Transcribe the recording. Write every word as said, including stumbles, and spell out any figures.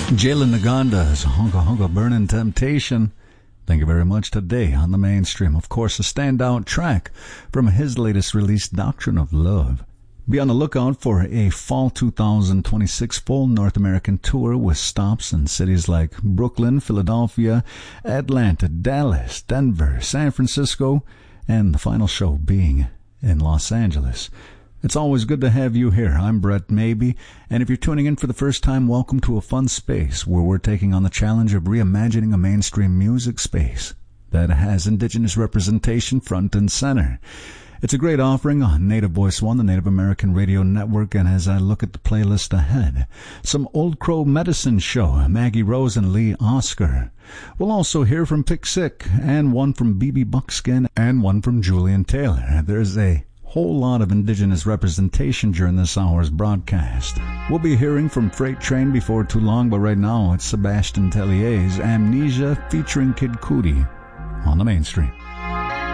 Jalen Naganda's Honka Honka Burning Temptation. Thank you very much. Today on the mainstream, of course, a standout track from his latest release, Doctrine of Love. Be on the lookout for a fall two thousand twenty-six full North American tour with stops in cities like Brooklyn, Philadelphia, Atlanta, Dallas, Denver, San Francisco, and the final show being in Los Angeles. It's always good to have you here. I'm Brett Maybe, and if you're tuning in for the first time, welcome to a fun space where we're taking on the challenge of reimagining a mainstream music space that has Indigenous representation front and center. It's a great offering on Native Voice One, the Native American Radio Network, and as I look at the playlist ahead, some Old Crow Medicine Show, Maggie Rose and Lee Oscar. We'll also hear from Pick Sick, and one from B B Buckskin, and one from Julian Taylor. There's a whole lot of Indigenous representation during this hour's broadcast. We'll be hearing from Freight Train before too long, but right now it's Sebastian Tellier's Amnesia featuring Kid Cudi on the mainstream.